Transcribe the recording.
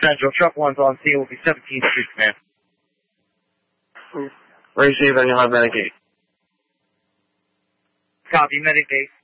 Central, truck 1's on scene, will be 17th Street, command. Receive, and you'll have medic 8. Copy, medic 8.